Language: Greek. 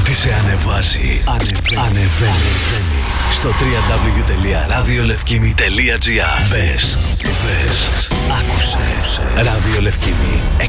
Ό,τι σε ανεβάζει, ανεβαίνει. Στο www.radiolefkimi.gr. Μπες, άκουσε. Ράδιο Λευκήμη 104,6.